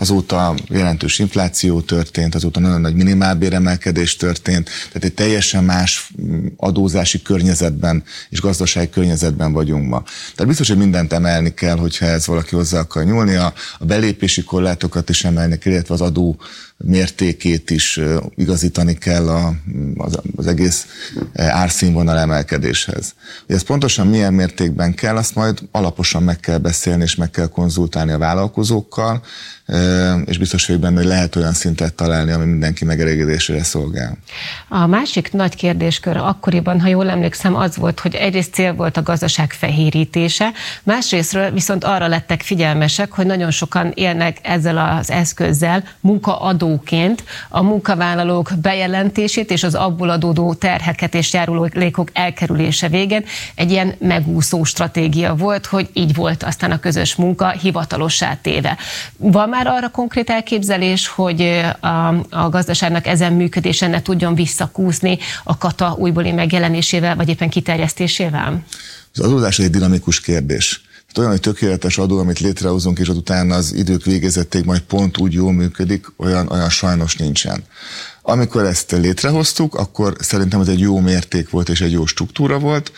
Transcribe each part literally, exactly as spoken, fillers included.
azóta jelentős infláció történt, azóta nagyon nagy minimálbéremelkedés történt, tehát egy teljesen más adózási környezetben és gazdasági környezetben vagyunk ma. Tehát biztos, hogy mindent emelni kell, hogyha ez valaki hozzá akar nyúlni, a, a belépési korlátokat is emelni kell, illetve az adó mértékét is igazítani kell a, az, az egész árszínvonal emelkedéshez. Hogy ez pontosan milyen mértékben kell, azt majd alaposan meg kell beszélni, és meg kell konzultálni a vállalkozókkal, és biztos vagyok benne, hogy lehet olyan szintet találni, ami mindenki megelégedésére szolgál. A másik nagy kérdéskör akkoriban, ha jól emlékszem, az volt, hogy egyrészt cél volt a gazdaság fehérítése, másrésztről viszont arra lettek figyelmesek, hogy nagyon sokan élnek ezzel az eszközzel munkaadóként, a munkavállalók bejelentését és az abból adódó terheket és járulékok elkerülése végén egy ilyen megúszó stratégia volt, hogy így volt aztán a közös munka hivatalossá téve. Van már arra konkrét elképzelés, hogy a, a gazdaságnak ezen működése ne tudjon visszakúszni a kata újbóli megjelenésével, vagy éppen kiterjesztésével? Az adózás egy dinamikus kérdés. Olyan, hogy tökéletes adó, amit létrehozunk, és utána az idők végezettéig majd pont úgy jól működik, olyan, olyan sajnos nincsen. Amikor ezt létrehoztuk, akkor szerintem ez egy jó mérték volt, és egy jó struktúra volt,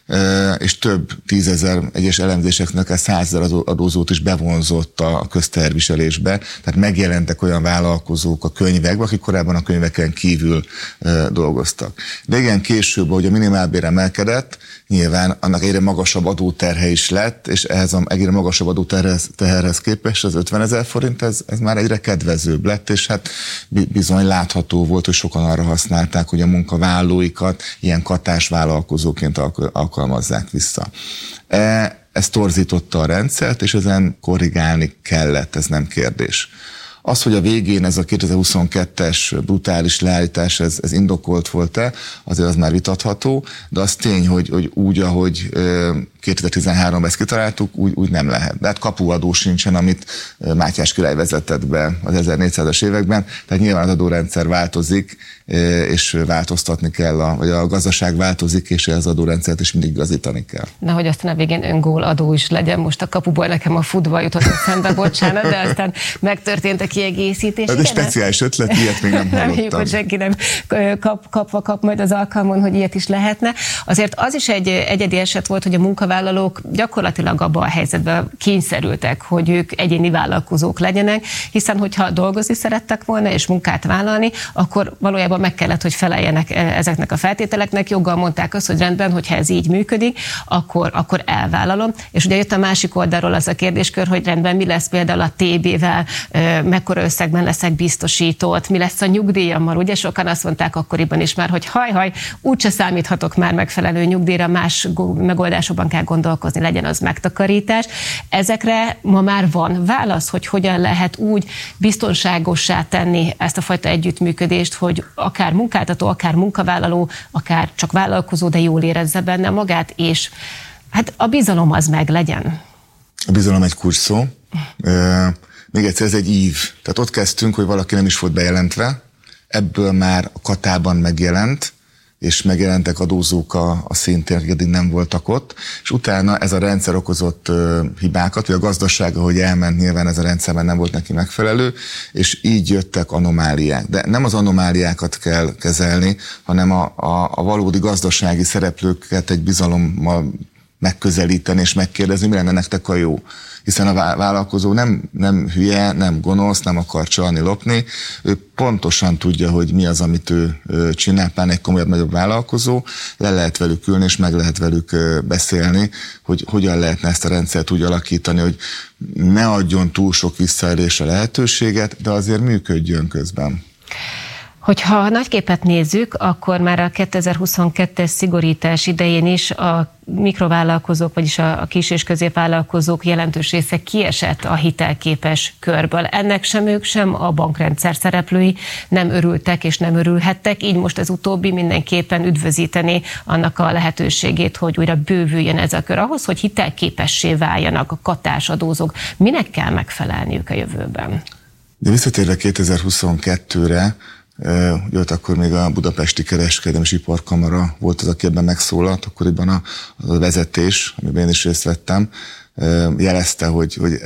és több tízezer egyes elemzéseknek a százezer adózót is bevonzott a közteherviselésbe, tehát megjelentek olyan vállalkozók a könyvekben, akik korábban a könyveken kívül dolgoztak. De igen, később, ahogy a minimálbér emelkedett, nyilván annak egyre magasabb adóterhe is lett, és ehhez a egyre magasabb adóterhez képest az ötvenezer forint, ez, ez már egyre kedvezőbb lett, és hát bizony látható volt, hogy sokan arra használták, hogy a munkavállalóikat ilyen katás vállalkozóként alkalmazzák vissza. Ez torzította a rendszert, és ezen korrigálni kellett, ez nem kérdés. Az, hogy a végén ez a kétezer-huszonkettes brutális leállítás, ez, ez indokolt volt-e, azért az már vitatható, de az tény, hogy, hogy úgy, ahogy kétezer-tizenháromban ezt kitaláltuk, úgy, úgy nem lehet. De hát kapuadó sincsen, amit Mátyás király vezetett be az ezernégyszázas években, tehát nyilván az adórendszer változik, és változtatni kell, a, vagy a gazdaság változik, és az adórendszert is mindig igazítani kell. Nehogy aztán a végén öngól adó is legyen, most a kapuból nekem a futball jutott szembe, bocsánat, de aztán megtörtént a kiegészítés. Ez egy speciális ötlet, ilyet még nem hallottam. Reméljük, hogy senki nem kap, kapva kap majd az alkalmon, hogy ilyet is lehetne. Azért az is egy egyedi eset volt, hogy a munkavállalók gyakorlatilag abban a helyzetben kényszerültek, hogy ők egyéni vállalkozók legyenek, hiszen hogyha dolgozni szerettek volna és munkát vállalni, akkor valójában meg kellett, hogy feleljenek ezeknek a feltételeknek. Joggal mondták azt, hogy rendben, hogyha ez így működik, akkor, akkor elvállalom. És ugye jött a másik oldalról az a kérdéskör, hogy rendben mi lesz például a té bével, mekkora összegben leszek biztosított, mi lesz a nyugdíjammal. Ugye sokan azt mondták akkoriban is már, hogy haj-haj, úgyse számíthatok már megfelelő nyugdíjra, más megoldásokban kell gondolkozni, legyen az megtakarítás. Ezekre ma már van válasz, hogy hogyan lehet úgy biztonságossá tenni ezt a fajta együttműködést, hogy akár munkáltató, akár munkavállaló, akár csak vállalkozó, de jól érezze benne magát, és hát a bizalom az meg legyen. A bizalom egy kulcs szó. Még egyszer, ez egy ív. Tehát ott kezdtünk, hogy valaki nem is volt bejelentve, ebből már a katában megjelent, és megjelentek adózók a, a szintén, akik eddig nem voltak ott, és utána ez a rendszer okozott uh, hibákat, vagy a gazdaság, ahogy elment, nyilván ez a rendszerben nem volt neki megfelelő, és így jöttek anomáliák. De nem az anomáliákat kell kezelni, hanem a, a, a valódi gazdasági szereplőket egy bizalommal megközelíteni és megkérdezni, mi lenne nektek a jó. Hiszen a vállalkozó nem, nem hülye, nem gonosz, nem akar csalni, lopni. Ő pontosan tudja, hogy mi az, amit ő csinál, pláne egy komolyabb, nagyobb vállalkozó. Le lehet velük ülni, és meg lehet velük beszélni, hogy hogyan lehetne ezt a rendszert úgy alakítani, hogy ne adjon túl sok visszaélésre lehetőséget, de azért működjön közben. Hogyha a nagyképet nézzük, akkor már a kétezer-huszonkettes szigorítás idején is a mikrovállalkozók, vagyis a kis- és középvállalkozók jelentős része kiesett a hitelképes körből. Ennek sem ők, sem a bankrendszer szereplői nem örültek és nem örülhettek, így most az utóbbi mindenképpen üdvözíteni annak a lehetőségét, hogy újra bővüljön ez a kör. Ahhoz, hogy hitelképessé váljanak a katásadózók, minek kell megfelelniük a jövőben? De visszatérve kétezer-huszonkettőre, ugye ott akkor még a Budapesti Kereskedelmi és Iparkamara volt az, aki ebben megszólalt, akkoriban a, a vezetés, amiben én is részt vettem, jelezte, hogy, hogy ennek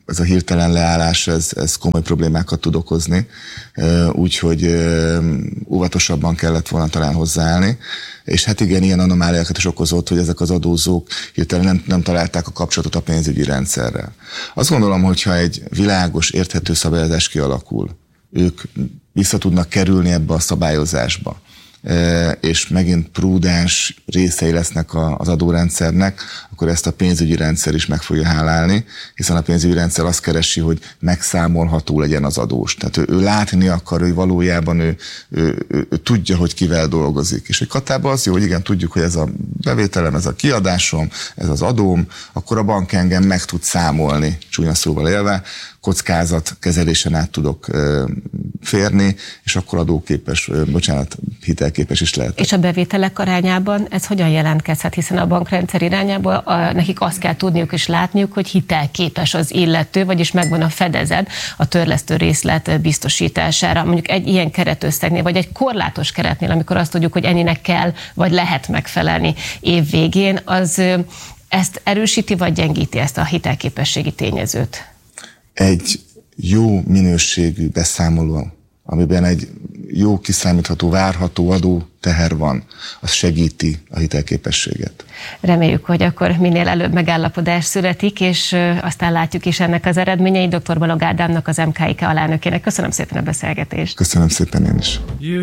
ez a hirtelen leállás, ez, ez komoly problémákat tud okozni, úgyhogy óvatosabban kellett volna talán hozzáállni. És hát igen, ilyen anomáliákat is okozott, hogy ezek az adózók hirtelen nem, nem találták a kapcsolatot a pénzügyi rendszerrel. Azt gondolom, hogyha egy világos, érthető szabályozás kialakul, ők vissza tudnak kerülni ebbe a szabályozásba, és megint prudens részei lesznek az adórendszernek, akkor ezt a pénzügyi rendszer is meg fogja hálálni, hiszen a pénzügyi rendszer azt keresi, hogy megszámolható legyen az adós. Tehát ő, ő látni akar, hogy valójában ő, ő, ő, ő tudja, hogy kivel dolgozik. És egy katában az jó, hogy igen, tudjuk, hogy ez a bevételem, ez a kiadásom, ez az adóm, akkor a bank engem meg tud számolni, csúnya szóval élve, kockázat kezelésen át tudok ö, férni, és akkor adóképes, ö, bocsánat, hitelképes is lehet. És a bevételek arányában ez hogyan jelentkezhet, hiszen a bankrendszer irányából a, nekik azt kell tudniuk és látniuk, hogy hitelképes az illető, vagyis megvan a fedezet a törlesztő részlet biztosítására. Mondjuk egy ilyen keretösszegnél, vagy egy korlátos keretnél, amikor azt tudjuk, hogy ennyinek kell, vagy lehet megfelelni év végén, az ezt erősíti, vagy gyengíti ezt a hitelképességi tényezőt? Egy jó minőségű beszámoló, amiben egy jó kiszámítható, várható adó teher van, az segíti a hitelképességet. Reméljük, hogy akkor minél előbb megállapodás születik, és aztán látjuk is ennek az eredményeit. doktor Balogh Ádámnak, az em ká i ká alelnökének. Köszönöm szépen a beszélgetést. Köszönöm szépen én is.